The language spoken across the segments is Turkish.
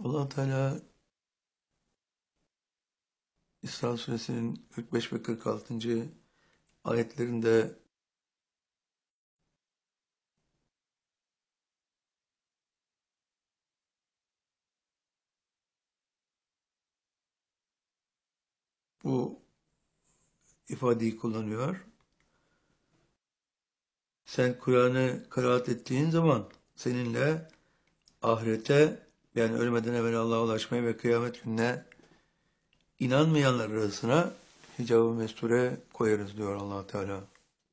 Allah Teala İsra Suresinin 45 ve 46. ayetlerinde bu ifadeyi kullanıyor. Sen Kur'an'ı kıraat ettiğin zaman seninle ahirete, yani ölmeden evvel Allah'a ulaşmaya ve kıyamet gününe inanmayanlar arasına hicab-ı mesture koyarız diyor Allah Teala.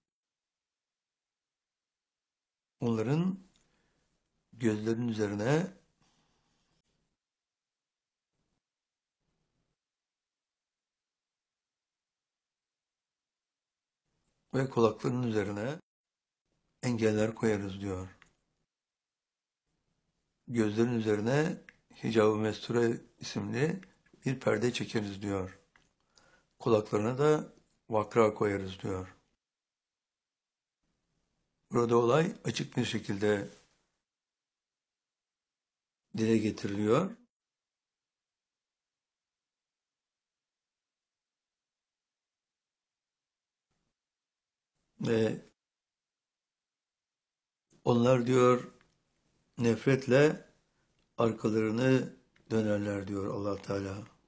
Onların gözlerinin üzerine ve kulaklarının üzerine engeller koyarız diyor. Gözlerin üzerine hicab-ı mesture isimli bir perde çekeriz diyor. Kulaklarına da vakra koyarız diyor. Burada olay açık bir şekilde dile getiriliyor. Ve onlar diyor nefretle arkalarını dönerler diyor Allah Teala.